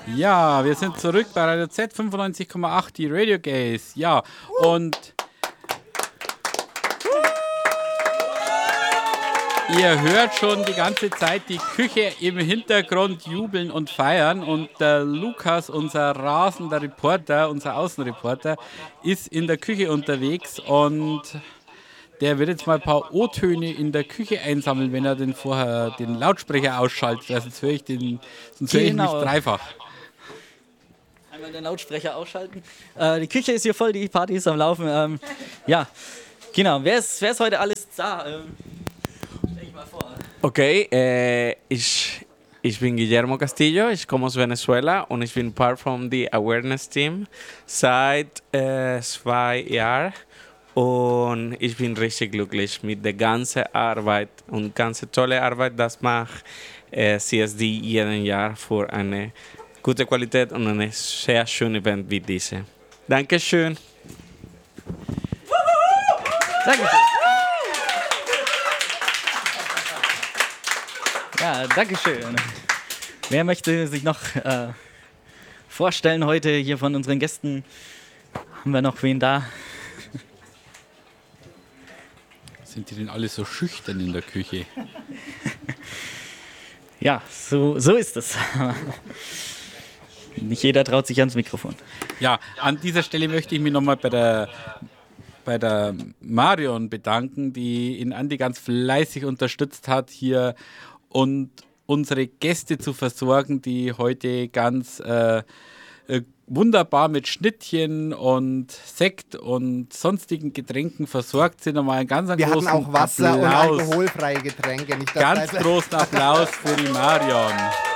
Ja, wir sind zurück bei Radio Z 95,8, die Radio Gays. Ja, und ihr hört schon die ganze Zeit die Küche im Hintergrund jubeln und feiern. Und der Lukas, unser rasender Reporter, unser Außenreporter, ist in der Küche unterwegs und der wird jetzt mal ein paar O-Töne in der Küche einsammeln, wenn er vorher den Lautsprecher ausschaltet. Sonst höre ich, sonst höre ich mich dreifach. Einmal den Lautsprecher ausschalten. Die Küche ist hier voll, die Party ist am Laufen. Ja, genau. Wer ist heute alles da? Stell dich mal vor. Okay, ich bin Guillermo Castillo, ich komme aus Venezuela und ich bin part from the Awareness Team seit 2 Jahren. Und ich bin richtig glücklich mit der ganzen Arbeit und ganze tolle Arbeit, das macht CSD jeden Jahr für eine gute Qualität und ein sehr schönes Event wie diese. Dankeschön. Dankeschön. Ja, Dankeschön. Wer möchte sich noch vorstellen heute hier von unseren Gästen? Haben wir noch wen da? Sind die denn alle so schüchtern in der Küche? Ja, so ist es. Nicht jeder traut sich ans Mikrofon. Ja, an dieser Stelle möchte ich mich nochmal bei der Marion bedanken, die in Andi ganz fleißig unterstützt hat hier und unsere Gäste zu versorgen, die heute ganz wunderbar mit Schnittchen und Sekt und sonstigen Getränken versorgt sind. Nochmal einen ganz Wir großen hatten auch Wasser Applaus. und alkoholfreie Getränke. Nicht, Ganz großen Applaus für die Marion.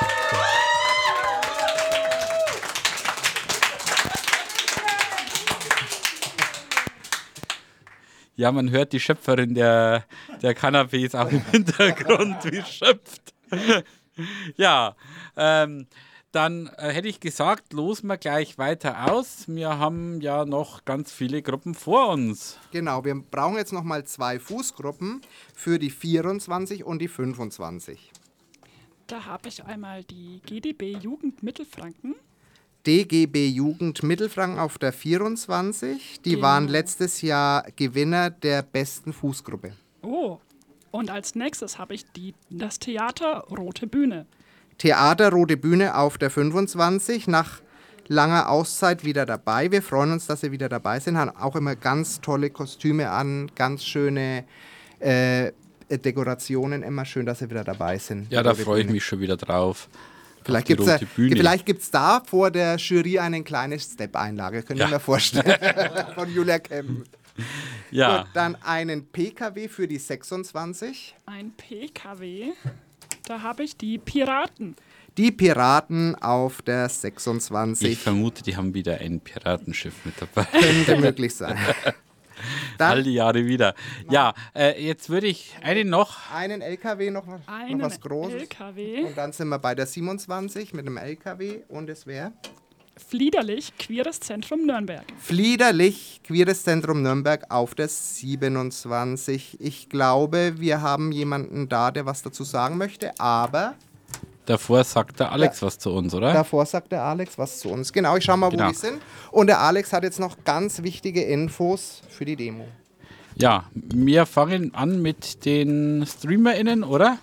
Ja, man hört die Schöpferin der Canapés auch im Hintergrund, wie schöpft. Ja, dann hätte ich gesagt, losen wir gleich weiter aus. Wir haben ja noch ganz viele Gruppen vor uns. Genau, wir brauchen jetzt nochmal 2 Fußgruppen für die 24 und die 25. Da habe ich einmal die GdB Jugend Mittelfranken. DGB Jugend Mittelfranken auf der 24. Die waren letztes Jahr Gewinner der besten Fußgruppe. Oh, und als nächstes habe ich das Theater Rote Bühne. Theater Rote Bühne auf der 25, nach langer Auszeit wieder dabei. Wir freuen uns, dass Sie wieder dabei sind, haben auch immer ganz tolle Kostüme an, ganz schöne Dekorationen, immer schön, dass Sie wieder dabei sind. Ja, da freue ich mich schon wieder drauf. Vielleicht gibt es da vor der Jury eine kleine Step-Einlage, können wir mir vorstellen, von Julia Kemp. Ja. Gut, dann einen PKW für die 26. Ein PKW, da habe ich die Piraten. Die Piraten auf der 26. Ich vermute, die haben wieder ein Piratenschiff mit dabei. Könnte möglich sein. All die Jahre wieder. Ja, jetzt würde ich einen LKW noch was Großes. LKW. Und dann sind wir bei der 27 mit einem LKW und es wäre? Fliederlich, Queeres Zentrum Nürnberg. Fliederlich, Queeres Zentrum Nürnberg auf der 27. Ich glaube, wir haben jemanden da, der was dazu sagen möchte, aber... Davor sagt der Alex was zu uns, oder? Davor sagt der Alex was zu uns. Genau, ich schau mal, wo die sind. Und der Alex hat jetzt noch ganz wichtige Infos für die Demo. Ja, wir fangen an mit den StreamerInnen, oder?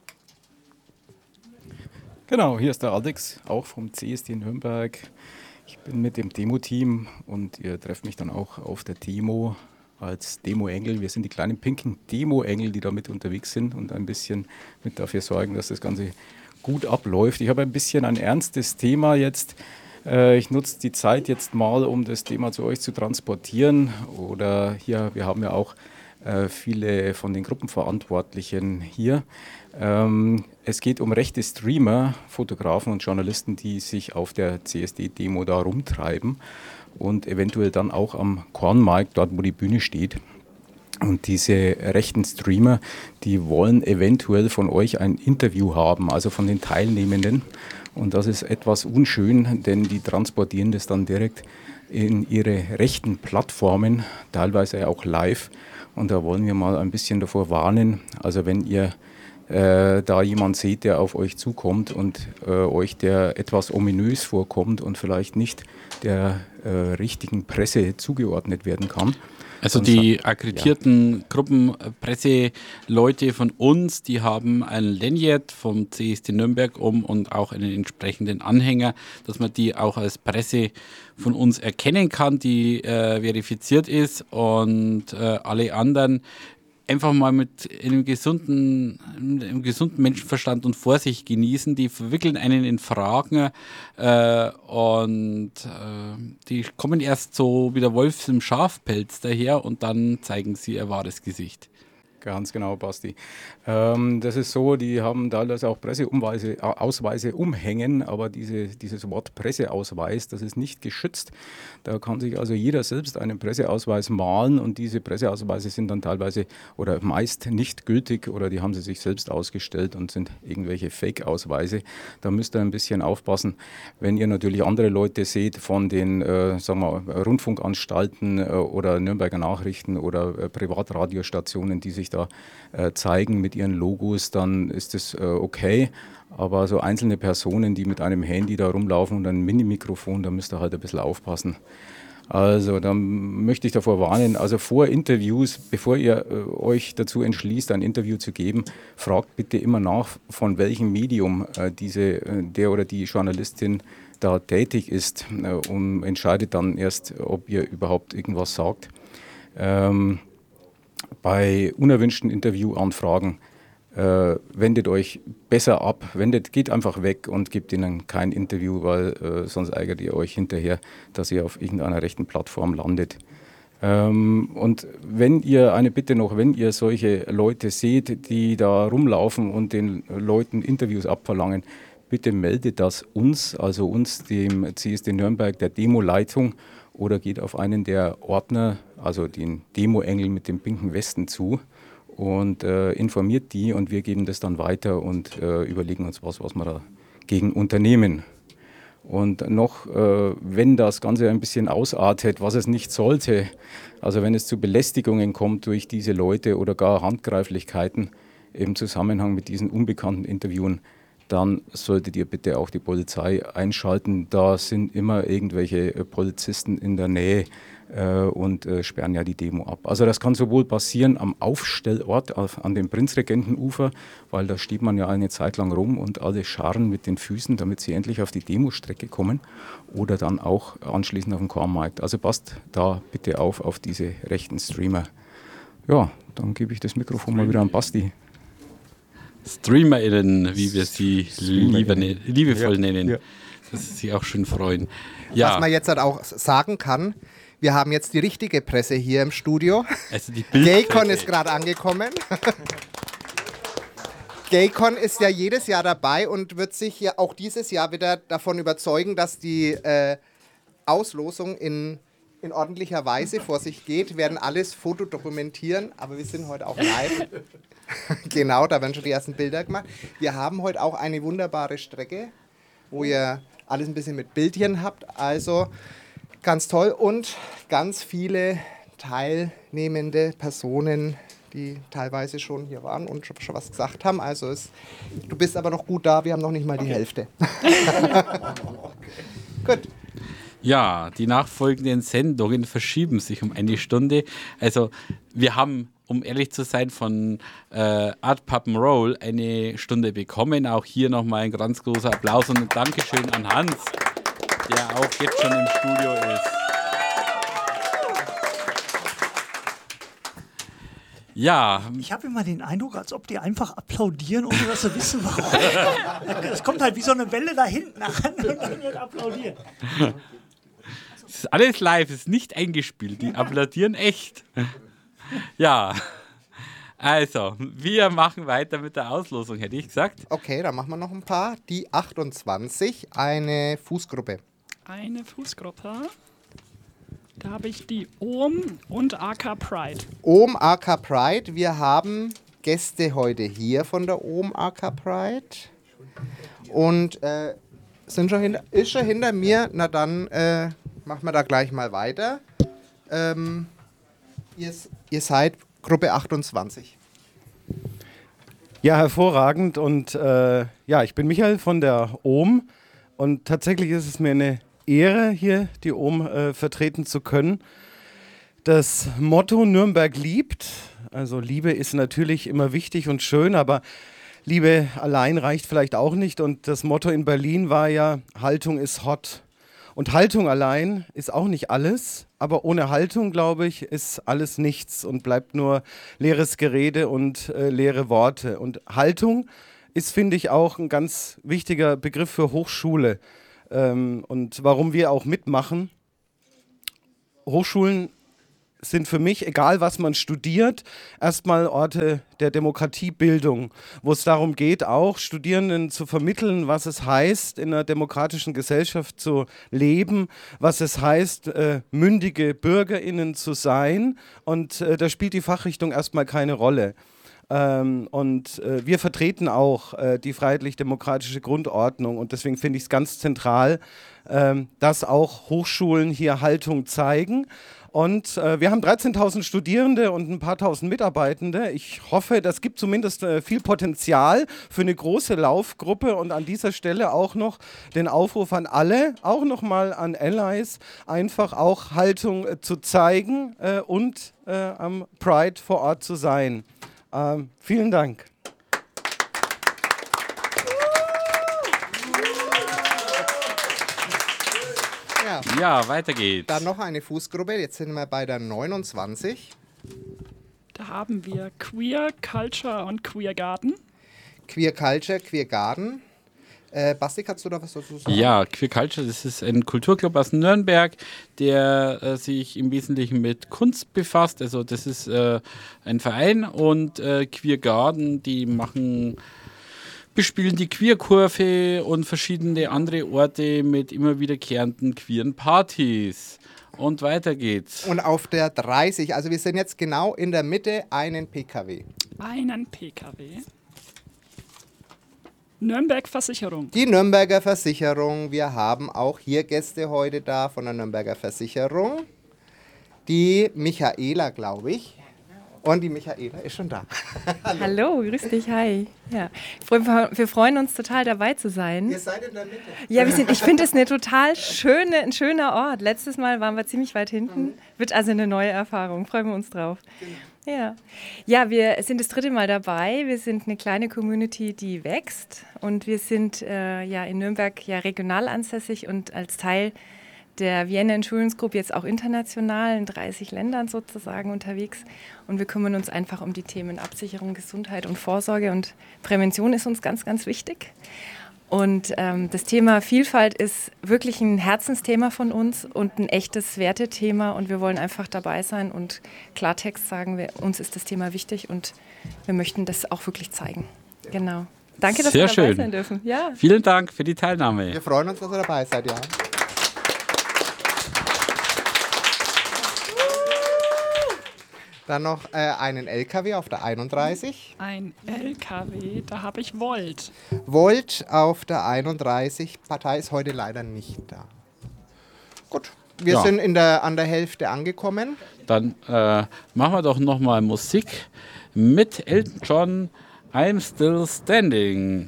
Genau, hier ist der Alex, auch vom CSD Nürnberg. Ich bin mit dem Demo-Team und ihr trefft mich dann auch auf der Demo als Demo-Engel. Wir sind die kleinen pinken Demo-Engel, die da mit unterwegs sind und ein bisschen mit dafür sorgen, dass das Ganze gut abläuft. Ich habe ein bisschen ein ernstes Thema jetzt. Ich nutze die Zeit jetzt mal, um das Thema zu euch zu transportieren. Oder hier, wir haben ja auch viele von den Gruppenverantwortlichen hier. Es geht um rechte Streamer, Fotografen und Journalisten, die sich auf der CSD-Demo da rumtreiben und eventuell dann auch am Kornmarkt, dort wo die Bühne steht. Und diese rechten Streamer, die wollen eventuell von euch ein Interview haben, also von den Teilnehmenden. Und das ist etwas unschön, denn die transportieren das dann direkt in ihre rechten Plattformen, teilweise auch live. Und da wollen wir mal ein bisschen davor warnen. Also wenn ihr da jemand seht, der auf euch zukommt und euch der etwas ominös vorkommt und vielleicht nicht der richtigen Presse zugeordnet werden kann. Also die akkreditierten Gruppenpresseleute von uns, die haben ein Lanyard vom CSD Nürnberg und auch einen entsprechenden Anhänger, dass man die auch als Presse von uns erkennen kann, die verifiziert ist, und alle anderen einfach mal mit einem gesunden Menschenverstand und Vorsicht genießen. Die verwickeln einen in Fragen und die kommen erst so wie der Wolf im Schafpelz daher und dann zeigen sie ihr wahres Gesicht. Ganz genau, Basti. Das ist so, die haben teilweise auch Presseausweise umhängen, aber dieses Wort Presseausweis, das ist nicht geschützt. Da kann sich also jeder selbst einen Presseausweis malen und diese Presseausweise sind dann teilweise oder meist nicht gültig oder die haben sie sich selbst ausgestellt und sind irgendwelche Fake-Ausweise. Da müsst ihr ein bisschen aufpassen, wenn ihr natürlich andere Leute seht von den Rundfunkanstalten oder Nürnberger Nachrichten oder Privatradiostationen, die sich da zeigen mit ihren Logos, dann ist das okay. Aber so einzelne Personen, die mit einem Handy da rumlaufen und einem Mini-Mikrofon, da müsst ihr halt ein bisschen aufpassen. Also da möchte ich davor warnen, also vor Interviews, bevor ihr euch dazu entschließt, ein Interview zu geben, fragt bitte immer nach, von welchem Medium der oder die Journalistin da tätig ist und entscheidet dann erst, ob ihr überhaupt irgendwas sagt. Bei unerwünschten Interviewanfragen wendet euch besser ab, geht einfach weg und gebt ihnen kein Interview, weil sonst ärgert ihr euch hinterher, dass ihr auf irgendeiner rechten Plattform landet. Und wenn ihr solche Leute seht, die da rumlaufen und den Leuten Interviews abverlangen, bitte meldet das uns, also uns, dem CSD Nürnberg, der Demo-Leitung, oder geht auf einen der Ordner, also den Demo-Engel mit dem pinken Westen zu und informiert die und wir geben das dann weiter und überlegen uns was wir dagegen unternehmen. Und noch, wenn das Ganze ein bisschen ausartet, was es nicht sollte, also wenn es zu Belästigungen kommt durch diese Leute oder gar Handgreiflichkeiten im Zusammenhang mit diesen unbekannten Interviewen, dann solltet ihr bitte auch die Polizei einschalten. Da sind immer irgendwelche Polizisten in der Nähe und sperren ja die Demo ab. Also das kann sowohl passieren am Aufstellort an dem Prinzregentenufer, weil da steht man ja eine Zeit lang rum und alle scharren mit den Füßen, damit sie endlich auf die Demostrecke kommen, oder dann auch anschließend auf dem Kornmarkt. Also passt da bitte auf diese rechten Streamer. Ja, dann gebe ich das Mikrofon mal wieder an Basti. StreamerInnen, wie wir sie liebevoll nennen. Ja. Dass sie auch schön freuen. Ja. Was man jetzt halt auch sagen kann, wir haben jetzt die richtige Presse hier im Studio. Also die Gaycon ist gerade angekommen. Gaycon ist ja jedes Jahr dabei und wird sich ja auch dieses Jahr wieder davon überzeugen, dass die Auslosung in ordentlicher Weise vor sich geht, werden alles fotodokumentieren, aber wir sind heute auch live. Genau, da werden schon die ersten Bilder gemacht. Wir haben heute auch eine wunderbare Strecke, wo ihr alles ein bisschen mit Bildchen habt, also ganz toll und ganz viele teilnehmende Personen, die teilweise schon hier waren und schon was gesagt haben. Also du bist aber noch gut da, wir haben noch nicht mal die Hälfte. Gut. Ja, die nachfolgenden Sendungen verschieben sich um eine Stunde. Also wir haben, um ehrlich zu sein, von Art Pappenroll eine Stunde bekommen. Auch hier nochmal ein ganz großer Applaus und ein Dankeschön an Hans, der auch jetzt schon im Studio ist. Ja. Ich habe immer den Eindruck, als ob die einfach applaudieren, ohne dass sie wissen, warum. Es kommt halt wie so eine Welle da hinten an und dann wird applaudiert. Es ist alles live, es ist nicht eingespielt. Die applaudieren echt. Ja, also, wir machen weiter mit der Auslosung, hätte ich gesagt. Okay, dann machen wir noch ein paar. Die 28, eine Fußgruppe. Eine Fußgruppe. Da habe ich die OM und AK Pride. OM AK Pride. Wir haben Gäste heute hier von der OM AK Pride. Und ist schon hinter mir. Na dann machen wir da gleich mal weiter. Ihr seid Gruppe 28. Ja, hervorragend. Und ja, ich bin Michael von der OHM. Und tatsächlich ist es mir eine Ehre, hier die OHM vertreten zu können. Das Motto Nürnberg liebt, also Liebe ist natürlich immer wichtig und schön, aber Liebe allein reicht vielleicht auch nicht. Und das Motto in Berlin war ja, Haltung ist hot. Und Haltung allein ist auch nicht alles, aber ohne Haltung, glaube ich, ist alles nichts und bleibt nur leeres Gerede und leere Worte. Und Haltung ist, finde ich, auch ein ganz wichtiger Begriff für Hochschule und warum wir auch mitmachen. Hochschulen sind für mich, egal was man studiert, erstmal Orte der Demokratiebildung, wo es darum geht, auch Studierenden zu vermitteln, was es heißt, in einer demokratischen Gesellschaft zu leben, was es heißt, mündige BürgerInnen zu sein. Und da spielt die Fachrichtung erstmal keine Rolle. Und wir vertreten auch die freiheitlich-demokratische Grundordnung. Und deswegen finde ich es ganz zentral, dass auch Hochschulen hier Haltung zeigen. Und wir haben 13.000 Studierende und ein paar tausend Mitarbeitende. Ich hoffe, das gibt zumindest viel Potenzial für eine große Laufgruppe. Und an dieser Stelle auch noch den Aufruf an alle, auch nochmal an Allies, einfach auch Haltung zu zeigen und am Pride vor Ort zu sein. Vielen Dank. Ja, weiter geht's. Dann noch eine Fußgruppe, jetzt sind wir bei der 29. Da haben wir Queer Culture und Queer Garden. Queer Culture, Queer Garden. Basti, kannst du da was dazu sagen? Ja, Queer Culture, das ist ein Kulturclub aus Nürnberg, der sich im Wesentlichen mit Kunst befasst. Also das ist ein Verein und Queer Garden, die bespielen die Queerkurve und verschiedene andere Orte mit immer wiederkehrenden queeren Partys. Und weiter geht's. Und auf der 30, also wir sind jetzt genau in der Mitte, einen PKW. Einen PKW. Nürnberg Versicherung. Die Nürnberger Versicherung. Wir haben auch hier Gäste heute da von der Nürnberger Versicherung. Die Michaela, glaube ich. Und die Michaela ist schon da. Hallo, grüß dich, hi. Ja. Wir freuen uns total, dabei zu sein. Ihr seid in der Mitte. Ja, ich finde es ein schöner Ort. Letztes Mal waren wir ziemlich weit hinten. Wird also eine neue Erfahrung. Freuen wir uns drauf. Ja. Ja, wir sind das 3. Mal dabei. Wir sind eine kleine Community, die wächst. Und wir sind ja in Nürnberg ja regional ansässig und als Teil der Vienna Insurance Group jetzt auch international in 30 Ländern sozusagen unterwegs. Und wir kümmern uns einfach um die Themen Absicherung, Gesundheit und Vorsorge. Und Prävention ist uns ganz, ganz wichtig. Und das Thema Vielfalt ist wirklich ein Herzensthema von uns und ein echtes Wertethema. Und wir wollen einfach dabei sein und Klartext sagen, uns ist das Thema wichtig und wir möchten das auch wirklich zeigen. Genau. Danke, dass wir dabei sein dürfen. Ja. Vielen Dank für die Teilnahme. Wir freuen uns, dass ihr dabei seid, ja. Dann noch einen LKW auf der 31. Ein LKW, da habe ich Volt. Volt auf der 31. Partei ist heute leider nicht da. Gut, wir sind an der Hälfte angekommen. Dann machen wir doch nochmal Musik mit Elton John, I'm Still Standing.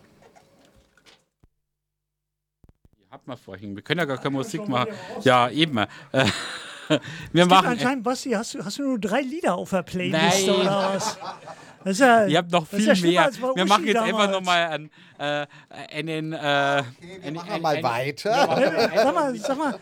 Hat man vorhin. Wir können ja gar keine Musik machen. Ja, eben. Wir machen anscheinend, Basti, hast du nur 3 Lieder auf der Playlist Nein. oder was? Das ist ja, ihr habt noch viel mehr. Wir machen jetzt einfach nochmal einen. Wir machen mal weiter. Sag mal,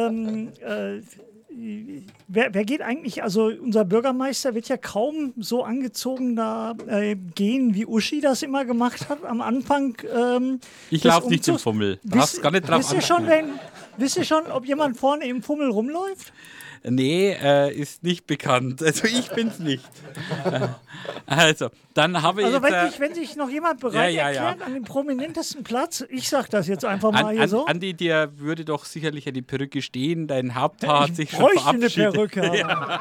wer geht eigentlich, also unser Bürgermeister wird ja kaum so angezogen da gehen, wie Uschi das immer gemacht hat am Anfang. Ich laufe nicht im Fummel. Du hast gar nicht drauf Wisst ihr schon, ob jemand vorne im Fummel rumläuft? Nee, ist nicht bekannt. Also ich bin's nicht. Also, dann habe ich jetzt... wenn sich noch jemand bereit erklärt an dem prominentesten Platz, ich sag das jetzt einfach mal hier so. Andi, dir würde doch sicherlich eine Perücke stehen, dein Haupthaar hat sich schon verabschiedet. Ich bräuchte eine Perücke. Ja.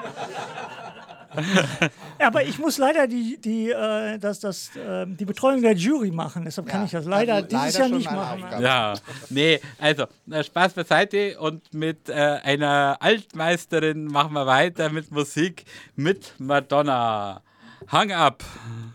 Aber ich muss leider die Betreuung der Jury machen, deshalb kann ich das leider dieses Jahr nicht machen. Ja, nee, also Spaß beiseite und mit einer Altmeisterin machen wir weiter mit Musik mit Madonna. Hang Up.